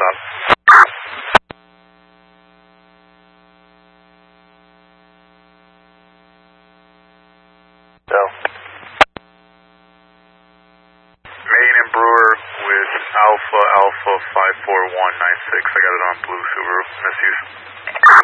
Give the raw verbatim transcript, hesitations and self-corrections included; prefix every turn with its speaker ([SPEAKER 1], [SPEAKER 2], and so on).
[SPEAKER 1] stop.
[SPEAKER 2] No.
[SPEAKER 1] Main and Brewer with Alpha Alpha five four one nine six. I got it on blue Subaru. Misuse.